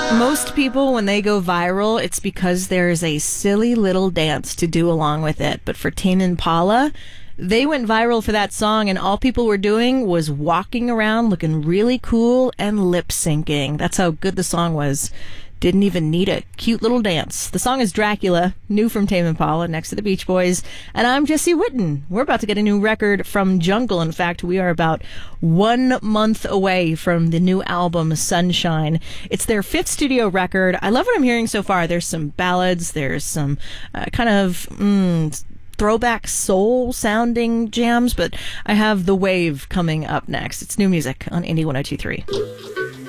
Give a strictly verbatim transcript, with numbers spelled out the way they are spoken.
Most people, when they go viral, it's because there's a silly little dance to do along with it. But for Tame Impala, they went viral for that song, and all people were doing was walking around looking really cool and lip syncing. That's how good the song was. Didn't even need a cute little dance. The song is Dracula, new from Tame Impala, next to the Beach Boys. And I'm Jesse Witten. We're about to get a new record from Jungle. In fact, we are about one month away from the new album, Sunshine. It's their fifth studio record. I love what I'm hearing so far. There's some ballads. There's some uh, kind of... Mm, throwback soul sounding jams, but I have The Wave coming up next. It's new music on Indie one oh two three.